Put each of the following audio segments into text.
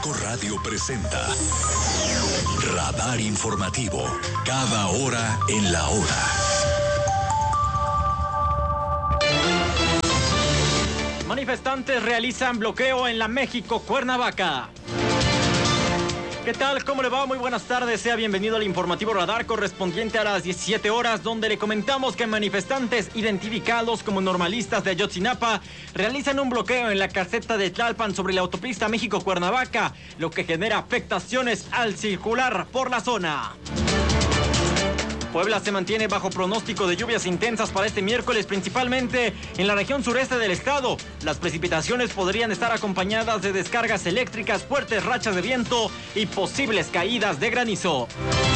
5 Radio presenta Radar Informativo, cada hora en la hora. Manifestantes realizan bloqueo en la México-Cuernavaca. ¿Qué tal? ¿Cómo le va? Muy buenas tardes. Sea bienvenido al informativo Radar correspondiente a las 17 horas, donde le comentamos que manifestantes identificados como normalistas de Ayotzinapa realizan un bloqueo en la caseta de Tlalpan sobre la autopista México-Cuernavaca, lo que genera afectaciones al circular por la zona. Puebla se mantiene bajo pronóstico de lluvias intensas para este miércoles, principalmente en la región sureste del estado. Las precipitaciones podrían estar acompañadas de descargas eléctricas, fuertes rachas de viento y posibles caídas de granizo.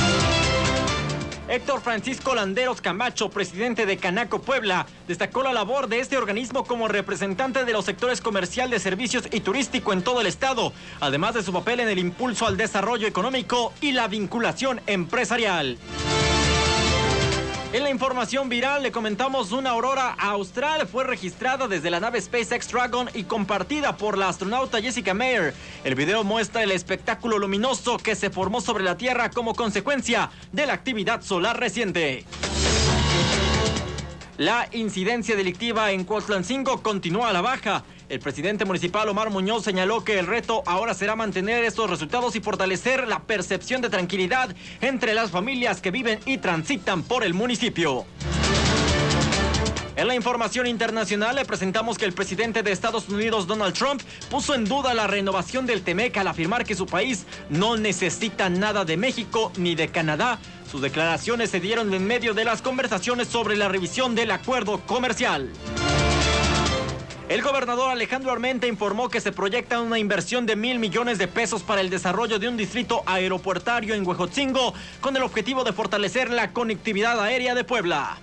Héctor Francisco Landeros Camacho, presidente de Canaco Puebla, destacó la labor de este organismo como representante de los sectores comercial, de servicios y turístico en todo el estado, además de su papel en el impulso al desarrollo económico y la vinculación empresarial. En la información viral le comentamos una aurora austral fue registrada desde la nave SpaceX Dragon y compartida por la astronauta Jessica Meir. El video muestra el espectáculo luminoso que se formó sobre la Tierra como consecuencia de la actividad solar reciente. La incidencia delictiva en Cuautlancingo continúa a la baja. El presidente municipal Omar Muñoz señaló que el reto ahora será mantener estos resultados y fortalecer la percepción de tranquilidad entre las familias que viven y transitan por el municipio. En la información internacional le presentamos que el presidente de Estados Unidos, Donald Trump, puso en duda la renovación del TEMEC al afirmar que su país no necesita nada de México ni de Canadá. Sus declaraciones se dieron en medio de las conversaciones sobre la revisión del acuerdo comercial. El gobernador Alejandro Armenta informó que se proyecta una inversión de 1,000 millones de pesos para el desarrollo de un distrito aeropuertario en Huejotzingo, con el objetivo de fortalecer la conectividad aérea de Puebla.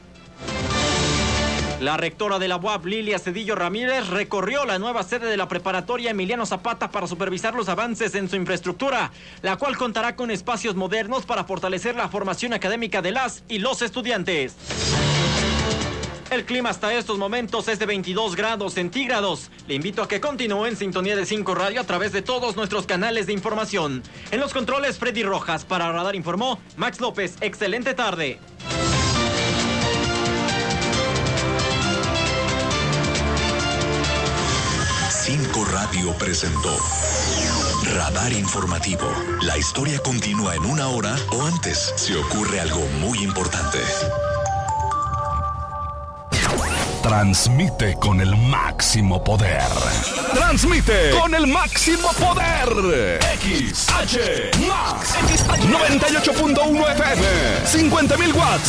La rectora de la UAP, Lilia Cedillo Ramírez, recorrió la nueva sede de la preparatoria Emiliano Zapata para supervisar los avances en su infraestructura, la cual contará con espacios modernos para fortalecer la formación académica de las y los estudiantes. El clima hasta estos momentos es de 22 grados centígrados. Le invito a que continúe en sintonía de 5 Radio a través de todos nuestros canales de información. En los controles, Freddy Rojas. Para Radar informó Max López. Excelente tarde. 5 Radio presentó Radar Informativo. La historia continúa en una hora o antes si ocurre algo muy importante. Transmite con el máximo poder. Transmite con el máximo poder. XH Max 98.1 FM, 50,000 watts.